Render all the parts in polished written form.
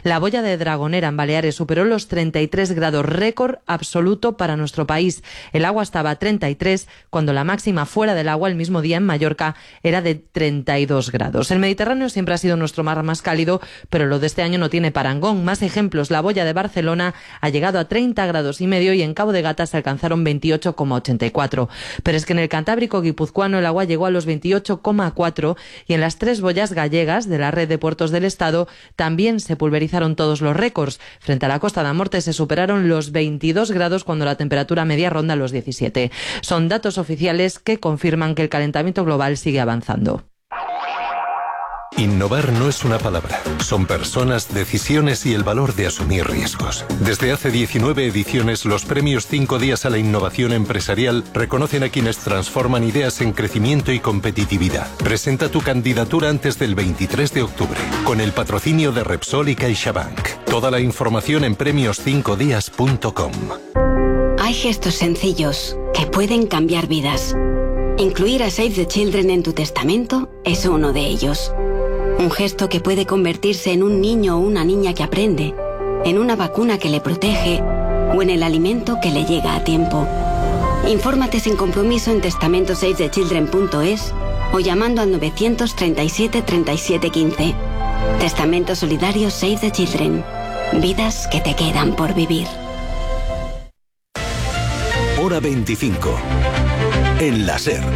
La boya de Dragonera, en Baleares, superó los 33 grados, récord absoluto para nuestro país. El agua estaba a 33, cuando la máxima fuera del agua el mismo día en Mallorca era de 32 grados. El Mediterráneo siempre ha sido nuestro mar más cálido, pero lo de este año no tiene parangón. Más ejemplos: la boya de Barcelona ha llegado a 30 grados y medio y en Cabo de Gata se alcanzaron 28,84. Pero es que en el Cantábrico guipuzcoano el agua llegó a los 28,4 y en las 3 boyas gallegas de la red de puertos del Estado también se pulverizaron todos los récords. Frente a la Costa da Morte se superaron los 22 grados cuando la temperatura media ronda los 17. Son datos oficiales que confirman que el calentamiento global sigue avanzando. Innovar no es una palabra, son personas, decisiones y el valor de asumir riesgos. Desde hace 19 ediciones, los premios 5 días a la innovación empresarial reconocen a quienes transforman ideas en crecimiento y competitividad. Presenta tu candidatura antes del 23 de octubre, con el patrocinio de Repsol y CaixaBank. Toda la información en premios5días.com. Hay gestos sencillos que pueden cambiar vidas. Incluir a Save the Children en tu testamento es uno de ellos. Un gesto que puede convertirse en un niño o una niña que aprende, en una vacuna que le protege o en el alimento que le llega a tiempo. Infórmate sin compromiso en testamentosavethechildren.es o llamando al 937 37 15. Testamento solidario Save the Children. Vidas que te quedan por vivir. Hora 25. En la SER.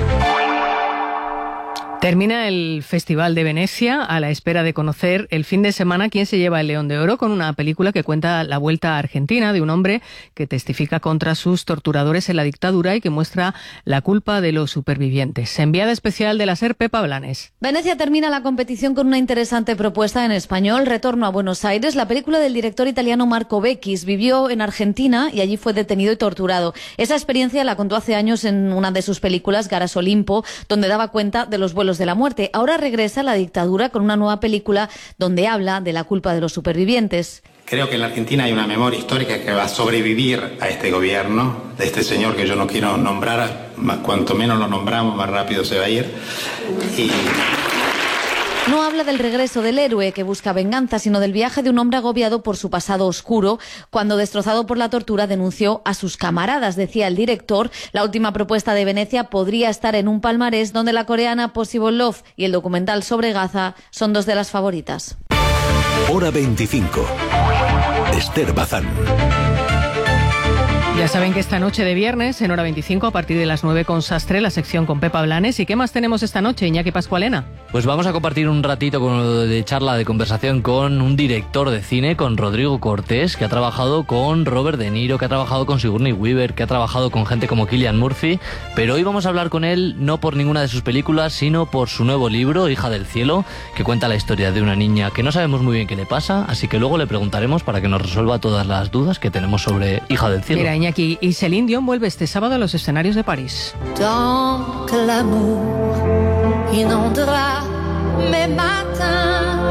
Termina el Festival de Venecia a la espera de conocer el fin de semana quién se lleva el León de Oro, con una película que cuenta la vuelta a Argentina de un hombre que testifica contra sus torturadores en la dictadura y que muestra la culpa de los supervivientes. Enviada especial de la SER, Pepa Blanes. Venecia termina la competición con una interesante propuesta en español, Retorno a Buenos Aires. La película del director italiano Marco Beccchis vivió en Argentina y allí fue detenido y torturado. Esa experiencia la contó hace años en una de sus películas, Garas Olimpo, donde daba cuenta de los vuelos de la muerte. Ahora regresa a la dictadura con una nueva película donde habla de la culpa de los supervivientes. Creo que en la Argentina hay una memoria histórica que va a sobrevivir a este gobierno, de este señor que yo no quiero nombrar, cuanto menos lo nombramos, más rápido se va a ir. No habla del regreso del héroe que busca venganza, sino del viaje de un hombre agobiado por su pasado oscuro, cuando, destrozado por la tortura, denunció a sus camaradas. Decía el director, la última propuesta de Venecia podría estar en un palmarés donde la coreana Possible Love y el documental sobre Gaza son dos de las favoritas. Hora 25. Esther Bazán. Ya saben que esta noche de viernes, en Hora 25, a partir de las 9 con Sastre, la sección con Pepa Blanes. ¿Y qué más tenemos esta noche, Iñaki Pascualena? Pues vamos a compartir un ratito de charla, de conversación con un director de cine, con Rodrigo Cortés, que ha trabajado con Robert De Niro, que ha trabajado con Sigourney Weaver, que ha trabajado con gente como Cillian Murphy. Pero hoy vamos a hablar con él no por ninguna de sus películas, sino por su nuevo libro, Hija del Cielo, que cuenta la historia de una niña que no sabemos muy bien qué le pasa, así que luego le preguntaremos para que nos resuelva todas las dudas que tenemos sobre Hija del Cielo. Mira, Iñaki, y Celine Dion vuelve este sábado a los escenarios de París. Tant que l'amour inondera mes matins.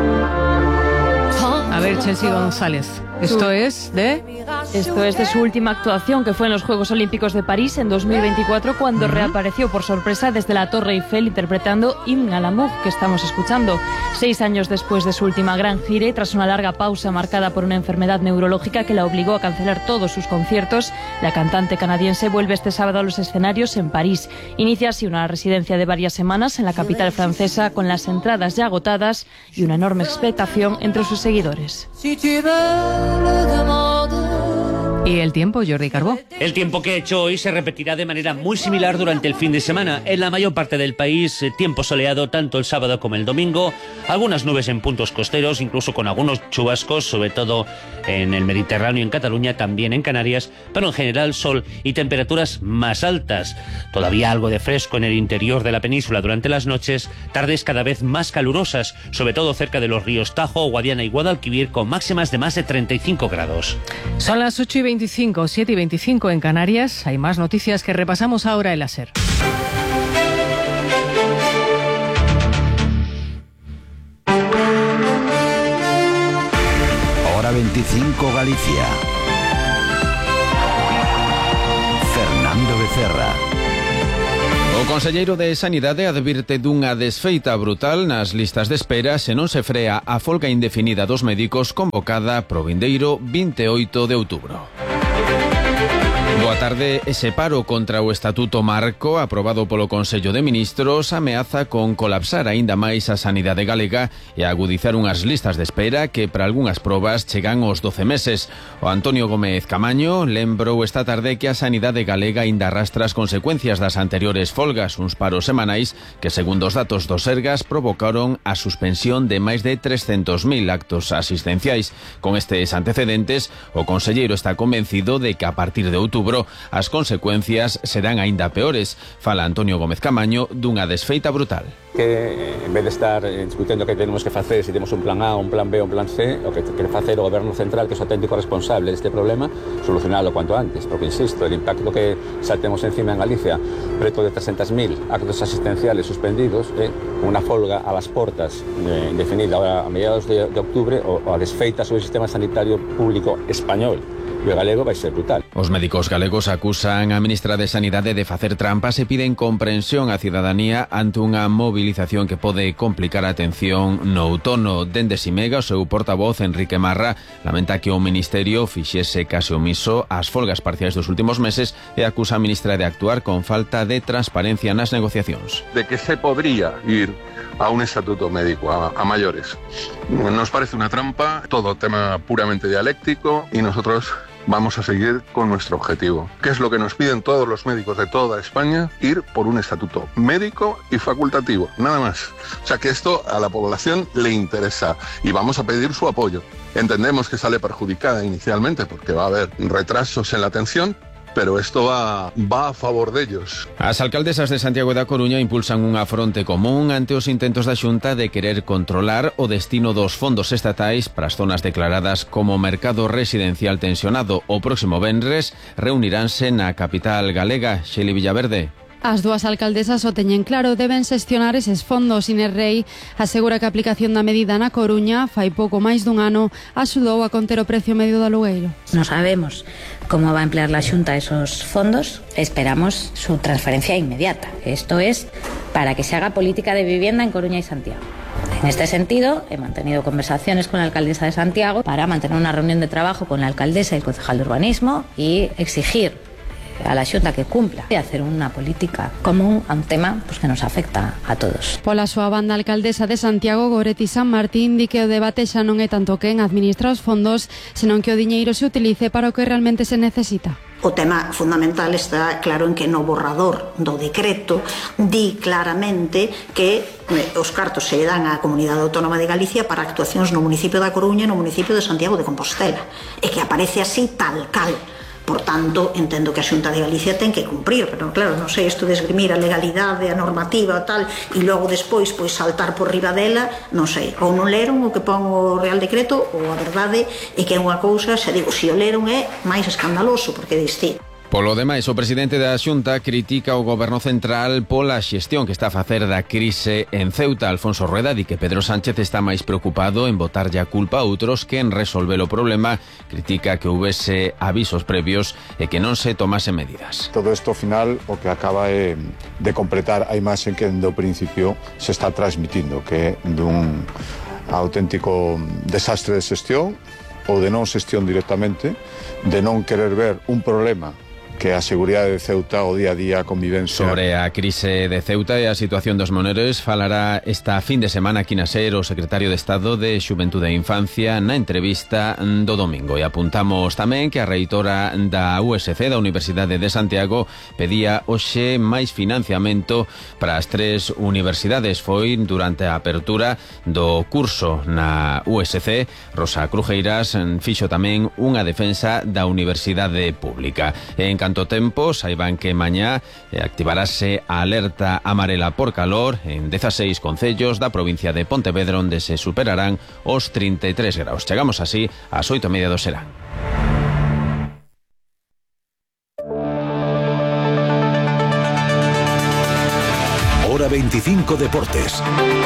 A ver, Chelsea González, esto es de su última actuación, que fue en los Juegos Olímpicos de París en 2024, cuando reapareció por sorpresa desde la Torre Eiffel interpretando Hymne à l'amour, que estamos escuchando. 6 años después de su última gran gira y tras una larga pausa marcada por una enfermedad neurológica que la obligó a cancelar todos sus conciertos, la cantante canadiense vuelve este sábado a los escenarios en París. Inicia así una residencia de varias semanas en la capital francesa, con las entradas ya agotadas y una enorme expectación entre sus seguidores. ¿Y el tiempo, Jordi Carbó? El tiempo que ha hecho hoy se repetirá de manera muy similar durante el fin de semana. En la mayor parte del país, tiempo soleado tanto el sábado como el domingo. Algunas nubes en puntos costeros, incluso con algunos chubascos, sobre todo en el Mediterráneo, en Cataluña, también en Canarias. Pero en general, sol y temperaturas más altas. Todavía algo de fresco en el interior de la península durante las noches. Tardes cada vez más calurosas, sobre todo cerca de los ríos Tajo, Guadiana y Guadalquivir, con máximas de más de 35 grados. Son las 8:25, 7:25 en Canarias. Hay más noticias que repasamos ahora en la SER. Hora 25 Galicia. Fernando Becerra. O conselleiro de Sanidade advirte dunha desfeita brutal nas listas de espera se non se frea a folga indefinida dos médicos convocada pro vindeiro 28 de outubro. Boa tarde. Ese paro contra o Estatuto Marco aprobado polo Consello de Ministros ameaza con colapsar aínda máis a sanidade galega e agudizar unhas listas de espera que para algunhas probas chegan aos 12 meses. O Antonio Gómez Camaño lembrou esta tarde que a sanidade galega aínda arrastra as consecuencias das anteriores folgas, uns paros semanais que, segundo os datos do Sergas, provocaron a suspensión de máis de 300.000 actos asistenciais. Con estes antecedentes, o conselleiro está convencido de que a partir de outubro as consecuencias serán aínda peores. Fala Antonio Gómez Camaño dunha desfeita brutal. Que en vez de estar discutindo que tenemos que facer, se temos un plan A, un plan B, un plan C, o que quere facer o Goberno Central, que é o auténtico responsable deste problema, solucionalo cuanto antes, porque insisto, el impacto que xa temos encima en Galicia, preto de 300.000 actos asistenciales suspendidos, unha folga a las portas indefinida ahora a mediados de octubre, o a desfeita sobre o sistema sanitario público español e o galego vai ser brutal. Os médicos galegos acusan a ministra de Sanidade de facer trampas e piden comprensión á cidadanía ante unha movilización que pode complicar a atención no outono. Dende Simega, o seu portavoz, Enrique Marra, lamenta que o Ministerio fixese case omiso ás folgas parciais dos últimos meses e acusa a ministra de actuar con falta de transparencia nas negociacións. De que se podría ir a un estatuto médico a mayores. Nos parece una trampa, todo tema puramente dialéctico y nosotros vamos a seguir con nuestro objetivo, que es lo que nos piden todos los médicos de toda España, ir por un estatuto médico y facultativo, nada más. O sea que esto a la población le interesa y vamos a pedir su apoyo. Entendemos que sale perjudicada inicialmente porque va a haber retrasos en la atención, pero esto va a favor de ellos. As alcaldesas de Santiago e da Coruña impulsan unha fronte común ante os intentos da Xunta de querer controlar o destino dos fondos estatais para as zonas declaradas como mercado residencial tensionado. O próximo venres reuniránse na capital galega. Xeli Villaverde. As dúas alcaldesas o teñen claro, deben xestionar eses fondos. Inés Rei asegura que a aplicación da medida na Coruña fai pouco máis dun ano axudou a conter o precio medio do alugueiro. Non sabemos como va a emplear la Xunta esos fondos, esperamos su transferencia inmediata. Esto es para que se haga política de vivienda en Coruña y Santiago. En este sentido, he mantenido conversaciones con la alcaldesa de Santiago para mantener una reunión de trabajo con la alcaldesa y el concejal de urbanismo y exigir a la Xunta que cumpla e hacer unha política común a un tema que nos afecta a todos. Pola súa banda, a alcaldesa de Santiago, Goretti San Martín, di que o debate xa non é tanto quen administra os fondos, senón que o diñeiro se utilice para o que realmente se necesita. O tema fundamental está claro en que no borrador do decreto di claramente que os cartos se dan á Comunidade Autónoma de Galicia para actuacións no municipio da Coruña e no municipio de Santiago de Compostela, e que aparece así tal cal. Por tanto, entendo que a Xunta de Galicia ten que cumprir, pero claro, non sei, isto de esgrimir a legalidade, a normativa tal, e logo despois pois saltar por riba dela, non sei, ou non leron o que pon o Real Decreto, ou a verdade é que é unha cousa, se digo, se o leron é máis escandaloso, porque distinto. Polo demais, o presidente da Xunta critica o Goberno Central pola xestión que está a facer da crise en Ceuta. Alfonso Rueda di que Pedro Sánchez está máis preocupado en botarlle a culpa a outros que en resolver o problema. Critica que houvese avisos previos e que non se tomase medidas. Todo isto, ao final, o que acaba é de completar a imaxe que do principio se está transmitindo, que é dun auténtico desastre de xestión ou de non xestión directamente, de non querer ver un problema que a seguridade de Ceuta o día a día a convivencia. Sobre a crise de Ceuta e a situación dos menores falará esta fin de semana aquí na SER o secretario de Estado de Xuventude e Infancia na entrevista do domingo. E apuntamos tamén que a reitora da USC, da Universidade de Santiago, pedía hoxe máis financiamento para as 3 universidades. Foi durante a apertura do curso na USC. Rosa Crujeiras fixo tamén unha defensa da Universidade Pública. En canto tempo, saiban que mañá activarase a alerta amarela por calor en 16 concellos da provincia de Pontevedra, onde se superarán os 33 graus. Chegamos así ás 8:30 do serán. Hora 25 Deportes.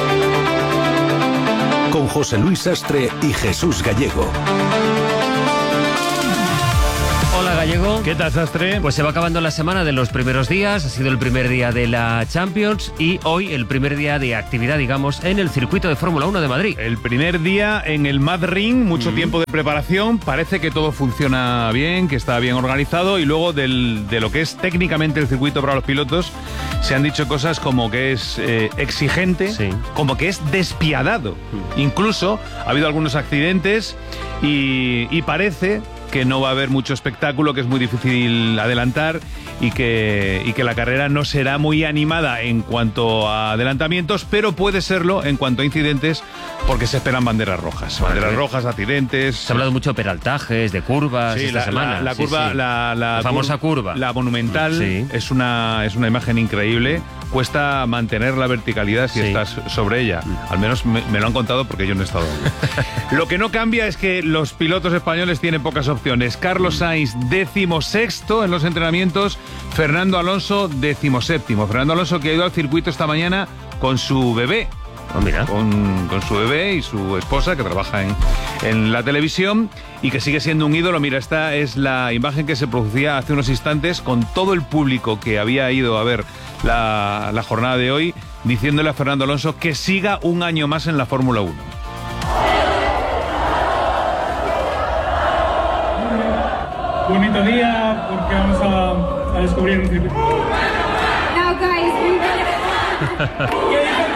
Con José Luis Sastre y Jesús Gallego. Hola, Gallego. ¿Qué tal, Sastre? Pues se va acabando la semana de los primeros días, ha sido el primer día de la Champions y hoy el primer día de actividad, digamos, en el circuito de Fórmula 1 de Madrid. El primer día en el Mad Ring, mucho tiempo de preparación, parece que todo funciona bien, que está bien organizado y luego de lo que es técnicamente el circuito para los pilotos se han dicho cosas como que es exigente, como que es despiadado. Incluso ha habido algunos accidentes y parece que no va a haber mucho espectáculo, que es muy difícil adelantar y que la carrera no será muy animada en cuanto a adelantamientos, pero puede serlo en cuanto a incidentes porque se esperan banderas rojas. Banderas rojas, accidentes. Se ha hablado mucho de peraltajes, de curvas esta semana. La curva, la famosa curva. La monumental es una imagen increíble. Cuesta mantener la verticalidad si estás sobre ella. Al menos me lo han contado porque yo no he estado ahí. Lo que no cambia es que los pilotos españoles tienen pocas opciones. Carlos Sainz, 16º en los entrenamientos. Fernando Alonso, 17º. Fernando Alonso, que ha ido al circuito esta mañana con su bebé. Con su bebé y su esposa, que trabaja en la televisión y que sigue siendo un ídolo. Mira, esta es la imagen que se producía hace unos instantes con todo el público que había ido a ver la jornada de hoy, diciéndole a Fernando Alonso que siga un año más en la Fórmula 1. Bonito día, porque vamos a descubrir un circuito. Now, guys, ¿Qué dice?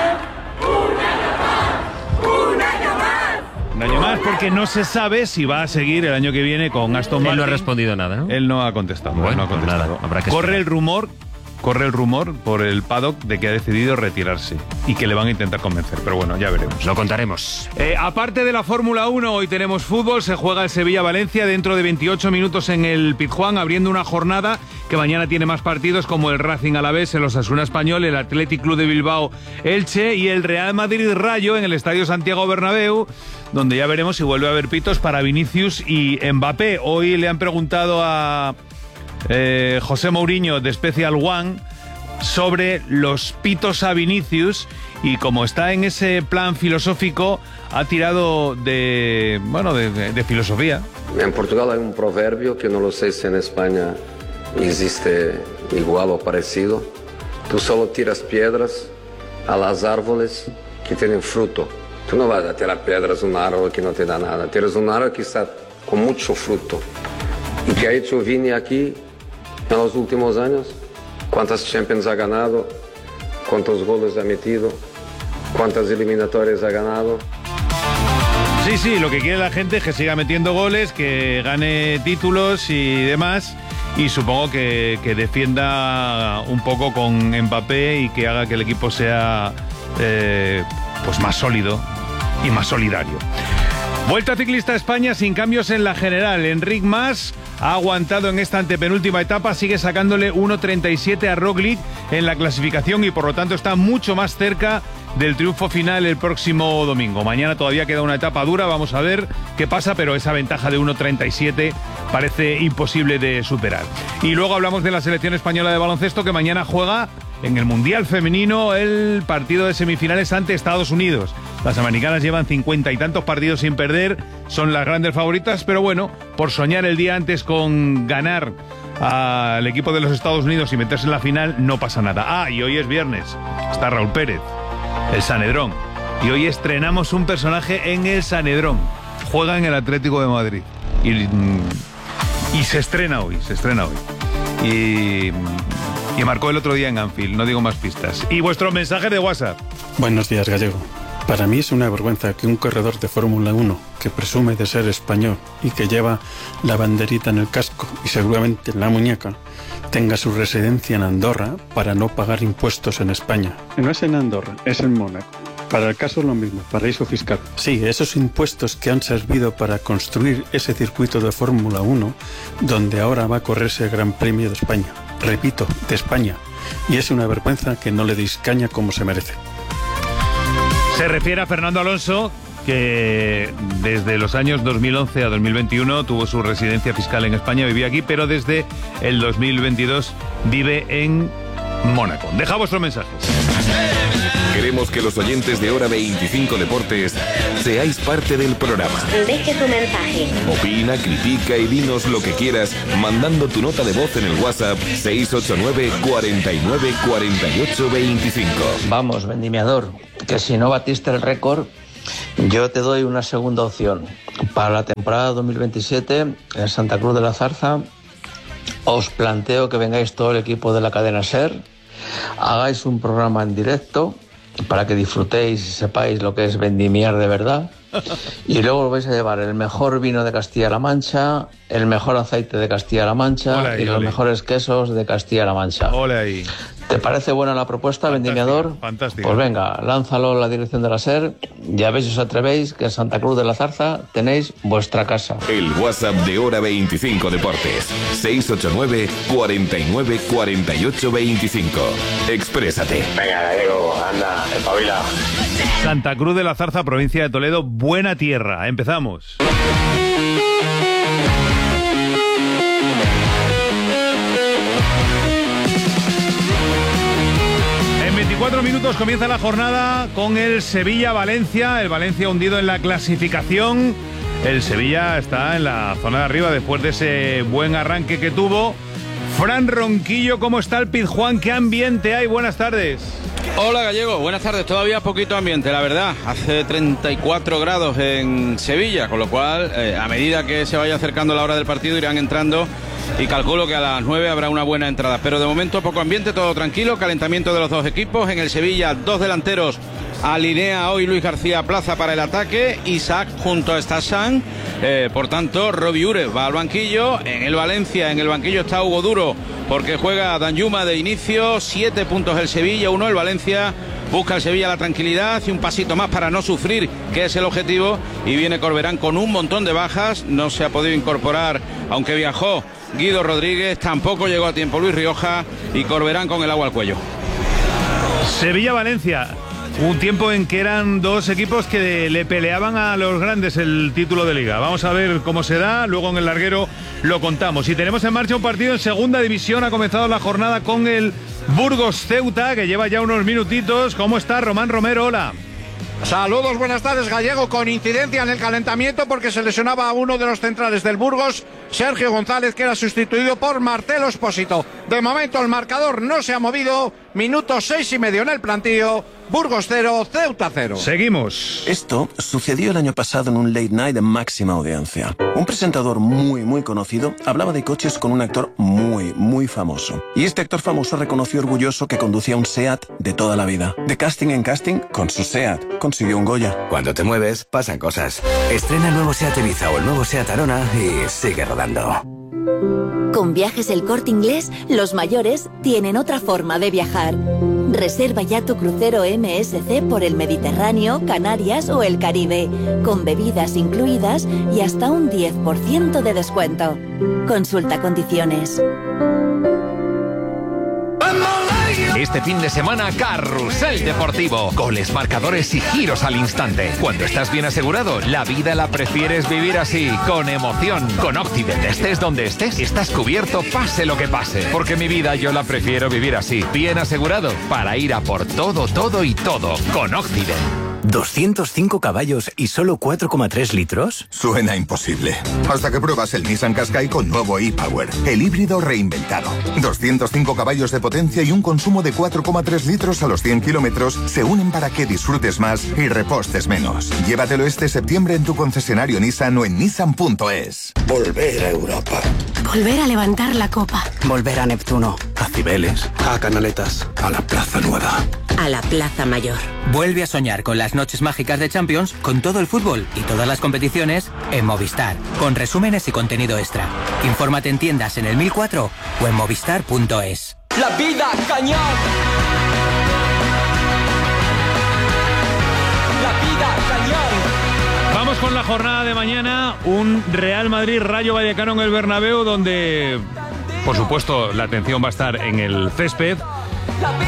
Un año más porque no se sabe si va a seguir el año que viene con Aston Martin. Él no ha respondido nada, ¿no? Él no ha contestado. Bueno, no ha contestado. Pues nada, habrá que Corre el rumor por el paddock de que ha decidido retirarse y que le van a intentar convencer, pero bueno, ya veremos. Lo contaremos. Aparte de la Fórmula 1, hoy tenemos fútbol, se juega el Sevilla-Valencia dentro de 28 minutos en el Pizjuán, abriendo una jornada que mañana tiene más partidos como el Racing Alavés, el Osasuna Español, el Athletic Club de Bilbao Elche y el Real Madrid Rayo en el Estadio Santiago Bernabéu, donde ya veremos si vuelve a haber pitos para Vinicius y Mbappé. Hoy le han preguntado a José Mourinho de Special One sobre los pitos a Vinicius y como está en ese plan filosófico ha tirado de filosofía. En Portugal hay un proverbio que no lo sé si en España existe igual o parecido. Tú solo tiras piedras a las árboles que tienen fruto. Tú no vas a tirar piedras a un árbol que no te da nada. Tiras un árbol que está con mucho fruto. ¿Y qué ha hecho Vini aquí en los últimos años? ¿Cuántas Champions ha ganado? ¿Cuántos goles ha metido? ¿Cuántas eliminatorias ha ganado? Sí, lo que quiere la gente es que siga metiendo goles, que gane títulos y demás. Y supongo que defienda un poco con Mbappé y que haga que el equipo sea pues más sólido y más solidario. Vuelta ciclista a España sin cambios en la general. Enric Mas ha aguantado en esta antepenúltima etapa, sigue sacándole 1.37 a Roglic en la clasificación y por lo tanto está mucho más cerca del triunfo final el próximo domingo. Mañana todavía queda una etapa dura, vamos a ver qué pasa, pero esa ventaja de 1.37 parece imposible de superar. Y luego hablamos de la selección española de baloncesto que mañana juega en el Mundial Femenino el partido de semifinales ante Estados Unidos. Las americanas llevan 50 y tantos partidos sin perder, son las grandes favoritas, pero bueno, por soñar el día antes con ganar al equipo de los Estados Unidos y meterse en la final, no pasa nada. Y hoy es viernes, está Raúl Pérez, el Sanedrón, y hoy estrenamos un personaje en el Sanedrón. Juega en el Atlético de Madrid y se estrena hoy, y marcó el otro día en Anfield, no digo más pistas. Y vuestro mensaje de WhatsApp. Buenos días, Gallego. Para mí es una vergüenza que un corredor de Fórmula 1 que presume de ser español y que lleva la banderita en el casco y seguramente en la muñeca tenga su residencia en Andorra para no pagar impuestos en España. No es en Andorra, es en Mónaco. Para el caso es lo mismo, paraíso fiscal. Sí, esos impuestos que han servido para construir ese circuito de Fórmula 1 donde ahora va a correrse el Gran Premio de España. Repito, de España. Y es una vergüenza que no le deis caña como se merece. Se refiere a Fernando Alonso, que desde los años 2011 a 2021 tuvo su residencia fiscal en España, vivía aquí, pero desde el 2022 vive en Mónaco. Deja vuestros mensajes. Queremos Queremos que los oyentes de Hora 25 Deportes seáis parte del programa. Deje tu mensaje. Opina, critica y dinos lo que quieras mandando tu nota de voz en el WhatsApp 689 49 48 25. Vamos, vendimiador, que si no batiste el récord, yo te doy una segunda opción. Para la temporada 2027 en Santa Cruz de la Zarza os planteo que vengáis todo el equipo de la cadena SER, hagáis un programa en directo para que disfrutéis y sepáis lo que es vendimiar de verdad, y luego os vais a llevar el mejor vino de Castilla-La Mancha, el mejor aceite de Castilla-La Mancha y los mejores quesos de Castilla-La Mancha. Ole ahí. ¿Te parece buena la propuesta, vendimiador? Fantástico. Pues venga, lánzalo en la dirección de la SER. Ya veis si os atrevéis que en Santa Cruz de la Zarza tenéis vuestra casa. El WhatsApp de Hora 25 Deportes 689 49 48 25. Exprésate. Venga, Gallego, anda, espabila. Santa Cruz de la Zarza, provincia de Toledo, buena tierra. Empezamos. En 24 minutos comienza la jornada con el Sevilla-Valencia. El Valencia hundido en la clasificación. El Sevilla está en la zona de arriba después de ese buen arranque que tuvo. Fran Ronquillo, ¿cómo está el Pizjuán? ¿Qué ambiente hay? Buenas tardes. Hola Gallego, buenas tardes. Todavía poquito ambiente, la verdad. Hace 34 grados en Sevilla, con lo cual a medida que se vaya acercando la hora del partido irán entrando, y calculo que a las 9 habrá una buena entrada. Pero de momento poco ambiente, todo tranquilo, calentamiento de los dos equipos. En el Sevilla, dos delanteros. Alinea hoy Luis García Plaza para el ataque, Isaac junto a Stassan. Por tanto, Robbie Ure va al banquillo. En el Valencia, en el banquillo está Hugo Duro, porque juega Danjuma de inicio. 7 puntos el Sevilla, 1 el Valencia. Busca el Sevilla la tranquilidad y un pasito más para no sufrir, que es el objetivo. Y viene Corberán con un montón de bajas. No se ha podido incorporar, aunque viajó Guido Rodríguez. Tampoco llegó a tiempo Luis Rioja, y Corberán con el agua al cuello. Sevilla-Valencia. Un tiempo en que eran dos equipos que le peleaban a los grandes el título de Liga. Vamos a ver cómo se da, luego en el larguero lo contamos. Y tenemos en marcha un partido en segunda división. Ha comenzado la jornada con el Burgos-Ceuta, que lleva ya unos minutitos. ¿Cómo está Román Romero? Hola. Saludos, buenas tardes, Gallego. Con incidencia en el calentamiento porque se lesionaba a uno de los centrales del Burgos, Sergio González, que era sustituido por Marcelo Espósito. De momento el marcador no se ha movido. Minuto 6:30 en el plantío. Burgos 0, Ceuta 0. Seguimos. Esto sucedió el año pasado en un late night de máxima audiencia. Un presentador muy conocido hablaba de coches con un actor muy famoso. Y este actor famoso reconoció orgulloso que conducía un SEAT de toda la vida. De casting en casting, con su SEAT consiguió un Goya. Cuando te mueves, pasan cosas. Estrena el nuevo SEAT Ibiza o el nuevo SEAT Arona y sigue rodando. Con Viajes El Corte Inglés, los mayores tienen otra forma de viajar. Reserva ya tu crucero MSC por el Mediterráneo, Canarias o el Caribe, con bebidas incluidas y hasta un 10% de descuento. Consulta condiciones. Este fin de semana, Carrusel Deportivo. Goles, marcadores y giros al instante. Cuando estás bien asegurado, la vida la prefieres vivir así, con emoción. Con Occident, estés donde estés, estás cubierto pase lo que pase. Porque mi vida yo la prefiero vivir así, bien asegurado, para ir a por todo y todo. Con Occident. 205 caballos y solo 4,3 litros. Suena imposible. Hasta que pruebas el Nissan Qashqai con nuevo e-Power, el híbrido reinventado. 205 caballos de potencia y un consumo de 4,3 litros a los 100 kilómetros se unen para que disfrutes más y repostes menos. Llévatelo este septiembre en tu concesionario Nissan o en nissan.es. Volver a Europa. Volver a levantar la copa. Volver a Neptuno. A Cibeles. A Canaletas. A la Plaza Nueva. A la Plaza Mayor. Vuelve a soñar con las noches mágicas de Champions, con todo el fútbol y todas las competiciones en Movistar, con resúmenes y contenido extra. Infórmate en tiendas en el 1004 o en movistar.es. ¡La vida cañón! ¡La vida cañón! Vamos con la jornada de mañana, un Real Madrid-Rayo Vallecano en el Bernabéu, donde, por supuesto, la atención va a estar en el césped.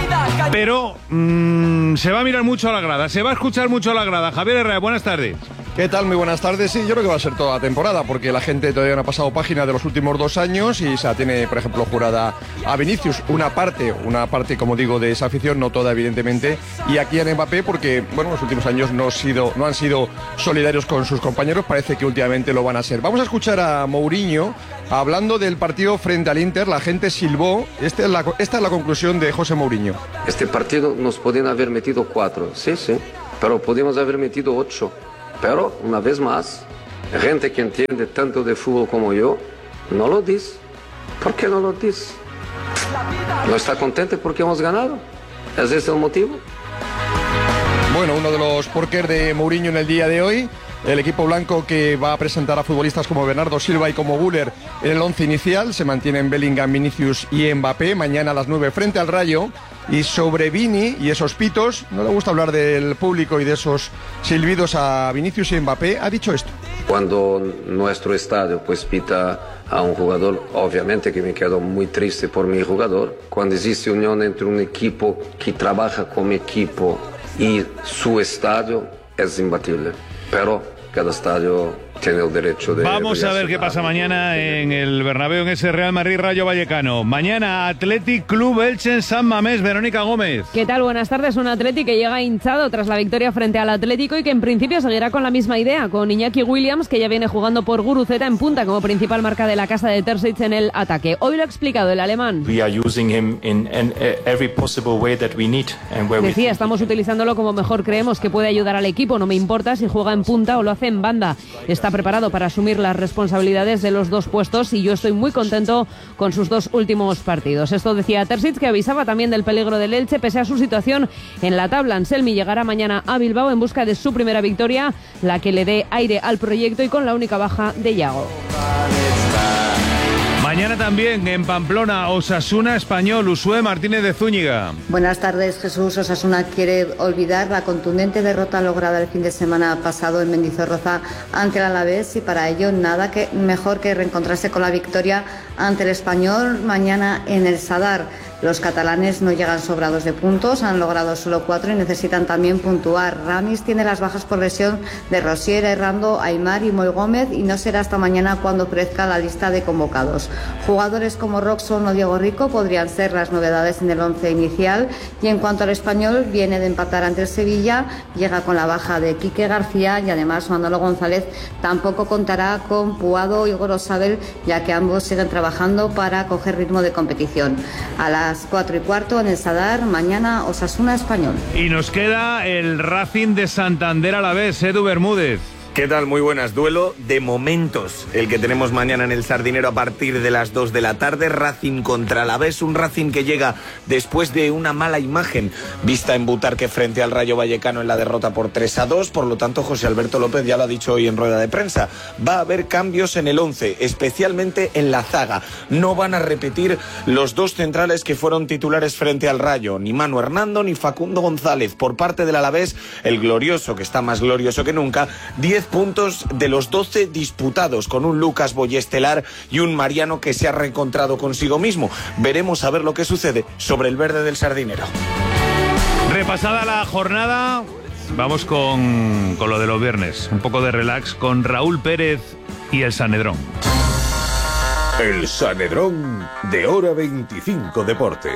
Pero se va a mirar mucho a la grada, se va a escuchar mucho a la grada. Javier Herrera, buenas tardes. ¿Qué tal? Muy buenas tardes. Sí, yo creo que va a ser toda la temporada, porque la gente todavía no ha pasado página de los últimos 2 años y se la tiene, por ejemplo, jurada a Vinicius. Una parte, como digo, de esa afición, no toda, evidentemente, y aquí a Mbappé, porque, bueno, los últimos años no han sido solidarios con sus compañeros, parece que últimamente lo van a ser. Vamos a escuchar a Mourinho hablando del partido frente al Inter. La gente silbó. Esta es la conclusión de José Mourinho. Este partido nos podían haber metido 4, sí, pero podíamos haber metido 8. Pero, una vez más, gente que entiende tanto de fútbol como yo, no lo dice. ¿Por qué no lo dice? ¿No está contento porque hemos ganado? ¿Es ese el motivo? Bueno, uno de los porqués de Mourinho en el día de hoy. El equipo blanco, que va a presentar a futbolistas como Bernardo Silva y como Güler en el 11 inicial. Se mantienen Bellingham, Vinicius y Mbappé. Mañana a las 9 frente al Rayo. Y sobre Vini y esos pitos, no le gusta hablar del público y de esos silbidos a Vinicius y Mbappé, ha dicho esto. Cuando nuestro estadio pues pita a un jugador, obviamente que me quedo muy triste por mi jugador. Cuando existe unión entre un equipo que trabaja como equipo y su estadio, es imbatible. Pero cada estadio tiene el derecho de... Vamos a ver qué pasa mañana en el Bernabéu, en ese Real Madrid-Rayo Vallecano. Mañana Athletic Club Elche en San Mamés. Verónica Gómez. ¿Qué tal? Buenas tardes. Un Athletic que llega hinchado tras la victoria frente al Atlético y que en principio seguirá con la misma idea, con Iñaki Williams, que ya viene jugando por Guruceta en punta como principal marca de la casa de Terzic en el ataque. Hoy lo ha explicado el alemán. Decía, estamos utilizándolo como mejor creemos que puede ayudar al equipo. No me importa si juega en punta o lo hace en banda. Está preparado para asumir las responsabilidades de los 2 puestos y yo estoy muy contento con sus 2 últimos partidos. Esto decía Terzic, que avisaba también del peligro del Elche pese a su situación en la tabla. Anselmi llegará mañana a Bilbao en busca de su primera victoria, la que le dé aire al proyecto y con la única baja de Yago. Mañana también en Pamplona, Osasuna Español, Usué Martínez de Zúñiga. Buenas tardes, Jesús. Osasuna quiere olvidar la contundente derrota lograda el fin de semana pasado en Mendizorroza ante el Alavés y para ello nada mejor que reencontrarse con la victoria ante el Español mañana en el Sadar. Los catalanes no llegan sobrados de puntos, han logrado solo 4 y necesitan también puntuar. Ramis tiene las bajas por lesión de Rosier, Errando, Aymar y Moy Gómez y no será hasta mañana cuando aparezca la lista de convocados. Jugadores como Roxon o Diego Rico podrían ser las novedades en el 11 inicial y en cuanto al Español, viene de empatar ante el Sevilla, llega con la baja de Quique García y además Manolo González tampoco contará con Puado y Gorosabel, ya que ambos siguen trabajando para coger ritmo de competición. A las 4:15 en el Sadar, mañana Osasuna Español. Y nos queda el Racing de Santander Alavés, Edu Bermúdez. ¿Qué tal? Muy buenas. Duelo de momentos el que tenemos mañana en el Sardinero a partir de las 2 de la tarde. Racing contra Alavés, un Racing que llega después de una mala imagen vista en Butarque frente al Rayo Vallecano en la derrota por 3-2. Por lo tanto, José Alberto López ya lo ha dicho hoy en rueda de prensa. Va a haber cambios en el 11, especialmente en la zaga. No van a repetir los 2 centrales que fueron titulares frente al Rayo, ni Manu Hernando ni Facundo González. Por parte del Alavés, el glorioso, que está más glorioso que nunca, 10 puntos de los 12 disputados, con un Lucas Boye estelar y un Mariano que se ha reencontrado consigo mismo. Veremos a ver lo que sucede sobre el verde del Sardinero. Repasada la jornada, vamos con lo de los viernes. Un poco de relax con Raúl Pérez y el Sanedrón. El Sanedrón de Hora 25 Deportes.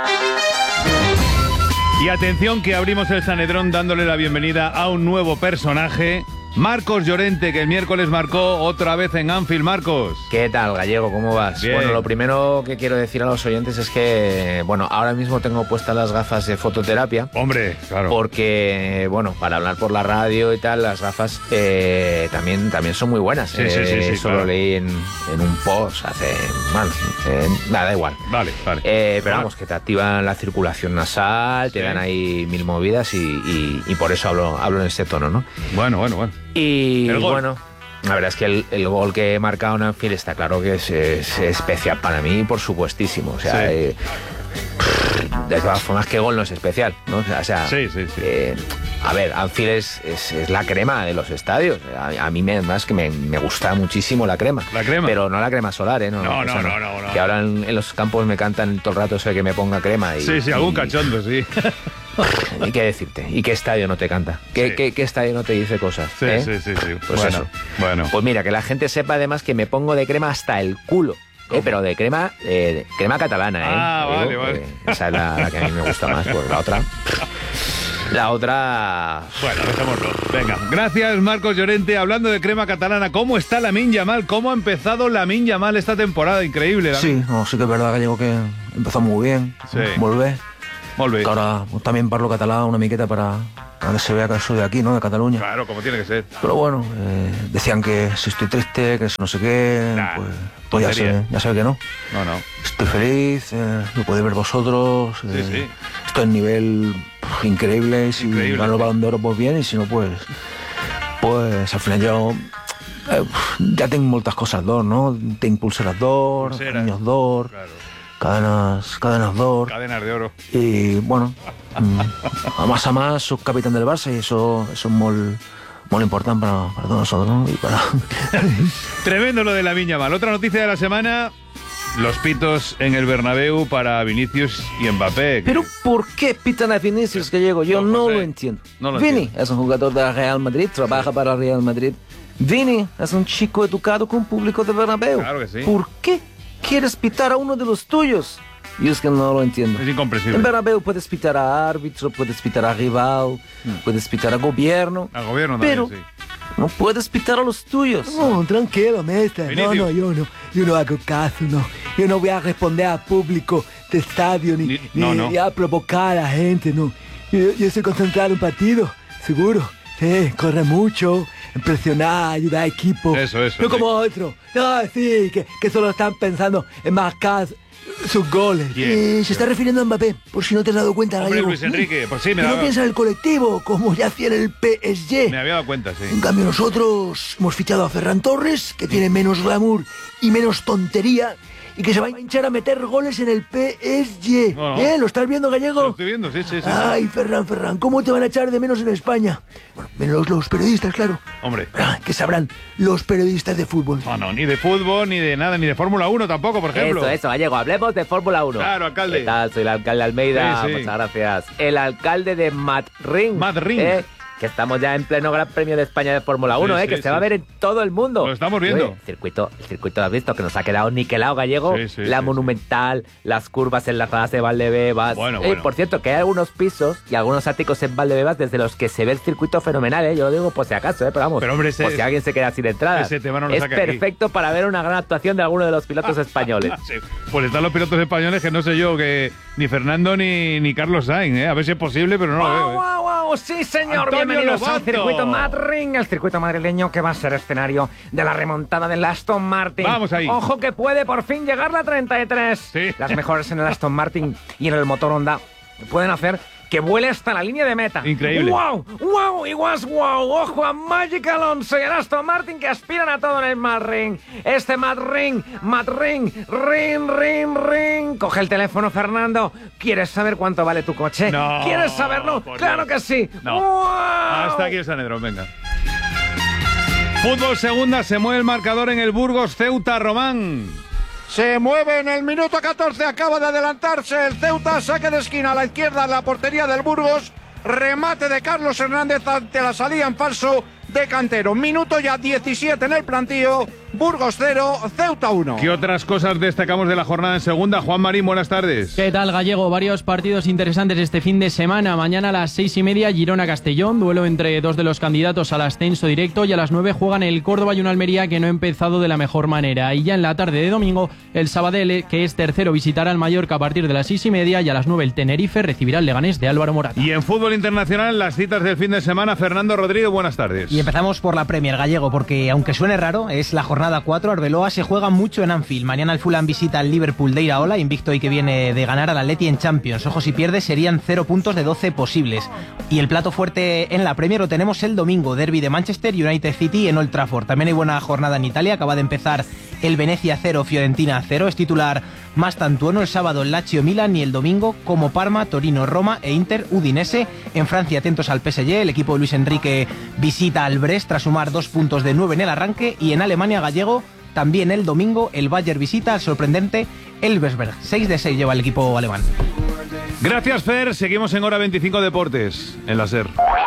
Y atención que abrimos el Sanedrón dándole la bienvenida a un nuevo personaje, Marcos Llorente, que el miércoles marcó otra vez en Anfield. Marcos. ¿Qué tal, Gallego? ¿Cómo vas? Bien. Bueno, lo primero que quiero decir a los oyentes es que, bueno, ahora mismo tengo puestas las gafas de fototerapia. Hombre, claro. Porque, bueno, para hablar por la radio y tal, las gafas también son muy buenas. Sí, Eso claro. lo leí en un post hace... Bueno, nada, da igual. Vale. Pero vamos, que te activan la circulación nasal, te dan ahí 1000 movidas y por eso hablo en este tono, ¿no? Bueno. Y bueno, la verdad es que el gol que he marcado en Anfield está claro que es especial para mí, por supuestísimo. O sea, de todas formas, ¿qué gol no es especial? ¿No? O sea, a ver, Anfield es la crema de los estadios. A mí más que me gusta muchísimo la crema. ¿La crema? Pero no la crema solar, ¿eh? No. Que ahora en los campos me cantan todo el rato eso de que me ponga crema. Sí, algún cachondo, sí. ¿Y qué decirte? ¿Y qué estadio no te canta? ¿Qué estadio no te dice cosas? Sí, ¿eh? sí. Pues bueno, eso. Bueno. Pues mira, que la gente sepa además que me pongo de crema hasta el culo. Pero de crema catalana, ¿eh? Ah, Digo, vale. esa es la que a mí me gusta más, pues la otra... La otra... Bueno, dejémoslo. Venga, gracias Marcos Llorente. Hablando de crema catalana, ¿cómo está Lamine Yamal? ¿Cómo ha empezado Lamine Yamal esta temporada? Increíble. Sí, sí que es verdad, Gallego, que empezó muy bien. Sí. Molt bé. Que ahora también parlo catalán una miqueta para que se vea que soy de aquí, ¿no? De Cataluña. Claro, como tiene que ser. Pero bueno, decían que si estoy triste, que no sé qué, pues ya sé que no. No. Estoy feliz, lo podéis ver vosotros. Sí. Estoy en nivel increíble. Si gano el Balón de Oro, pues bien, y si no, pues al final yo ja tinc moltes coses d'or, no? Tinc pulseres d'or, anillos d'or, cadenas d'or. Cadenas de oro. Y bueno, a más soy capitán del Barça y eso es molt important para todos nosotros, ¿no? Y para... Tremendo lo de Lamine Yamal. Otra noticia de la semana: los pitos en el Bernabéu para Vinicius y Mbappé. Pero ¿por qué pitan a Vinicius, Gallego? Yo no lo entiendo. Vini es un jugador del Real Madrid, trabaja para el Real Madrid. Vini es un chico educado con público de Bernabéu. Claro que sí. ¿Por qué quieres pitar a uno de los tuyos? Yo es que no lo entiendo. Es incomprensible. En Bernabéu puedes pitar a árbitro, puedes pitar a rival, puedes pitar a gobierno. Al gobierno pero también, sí. No puedes pitar a los tuyos. No, tranquilo, mister. No, yo no hago caso, no. Yo no voy a responder a público de estadio ni a provocar a la gente, no. Yo estoy concentrado en un partido, seguro. Sí, corre mucho, presionar, ayudar a equipo. Eso. No como otro. No, sí, que solo están pensando en marcar sus goles. Se está refiriendo a Mbappé, por si no te has dado cuenta. Hombre, Luis Enrique, pues sí, me no piensa en el colectivo, como ya hacía en el PSG. Me había dado cuenta, sí. En cambio nosotros hemos fichado a Ferran Torres, que tiene menos glamour y menos tontería, y que se va a hinchar a meter goles en el PSG. No. ¿Lo estás viendo, Gallego? Lo estoy viendo, sí. Ay, Ferran, ¿cómo te van a echar de menos en España? Bueno, menos los periodistas, claro. Hombre. ¿Qué sabrán los periodistas de fútbol? No, ni de fútbol, ni de nada, ni de Fórmula 1 tampoco, por ejemplo. Eso, Gallego, hablemos de Fórmula 1. Claro, alcalde. ¿Qué tal? Soy el alcalde Almeida, Sí. muchas gracias. El alcalde de Madrid. Que estamos ya en pleno Gran Premio de España de Fórmula 1, que se va a ver en todo el mundo. Lo estamos viendo. Oye, el circuito, ¿has visto? Que nos ha quedado niquelado, Gallego. La Monumental, las curvas enlazadas de Valdebebas. Bueno. Por cierto, que hay algunos pisos y algunos áticos en Valdebebas desde los que se ve el circuito fenomenal, Yo lo digo por si acaso, pero vamos. Pero hombre, por si alguien se queda sin entradas. Ese tema no lo es saca perfecto para ver una gran actuación de alguno de los pilotos españoles. Sí. Pues están los pilotos españoles que no sé yo, que ni Fernando ni Carlos Sainz, A ver si es posible, pero no lo veo. ¡Wow! Sí, señor. Antonio Bienvenidos Lobato. al circuito Madrid, el circuito madrileño que va a ser escenario de la remontada del Aston Martin. Vamos ahí. Ojo que puede por fin llegar la 33. Sí. Las mejores en el Aston Martin y en el motor Honda pueden hacer que vuele hasta la línea de meta. Increíble. ¡Wow! Y más wow. Ojo a Magic Alonso y el Aston Martin que aspiran a todo en el Madrid. Este Madrid, ring. Coge el teléfono, Fernando. ¿Quieres saber cuánto vale tu coche? No, ¿Quieres saberlo? ¡Claro que sí! No. ¡Wow! Hasta aquí el Sanedrón, venga. Fútbol segunda, se mueve el marcador en el Burgos Ceuta, Román. Se mueve en el minuto 14, acaba de adelantarse el Ceuta, saque de esquina a la izquierda en la portería del Burgos, remate de Carlos Hernández ante la salida en falso de Cantero. Minuto ya 17 en el plantío, Burgos 0, Ceuta 1. ¿Qué otras cosas destacamos de la jornada en segunda? Juan Marín, buenas tardes. ¿Qué tal, Gallego? Varios partidos interesantes este fin de semana. Mañana a las 6:30, Girona-Castellón, duelo entre dos de los candidatos al ascenso directo, y a las 9 juegan el Córdoba y un Almería que no ha empezado de la mejor manera. Y ya en la tarde de domingo, el Sabadell, que es tercero, visitará al Mallorca a partir de las 6:30, y a las 9 el Tenerife recibirá al Leganés de Álvaro Morata. Y en fútbol internacional, las citas del fin de semana. Fernando Rodríguez, buenas tardes. Y empezamos por la Premier, Gallego, porque aunque suene raro, es la jornada 4. Arbeloa se juega mucho en Anfield. Mañana el Fulham visita al Liverpool de Iraola, invicto y que viene de ganar al Atleti en Champions. Ojo, si pierde serían 0 puntos de 12 posibles. Y el plato fuerte en la Premier lo tenemos el domingo, derbi de Manchester United City en Old Trafford. También hay buena jornada en Italia, acaba de empezar el Venecia 0, Fiorentina 0. Es titular Mastantuono el sábado el Lazio Milan, y el domingo como Parma, Torino, Roma e Inter Udinese. En Francia atentos al PSG, el equipo de Luis Enrique visita al Brest tras sumar 2 puntos de 9 en el arranque. Y en Alemania, Gallego, también el domingo el Bayern visita al sorprendente Elversberg. 6 de 6 lleva el equipo alemán. Gracias, Fer. Seguimos en Hora 25 Deportes, en la SER.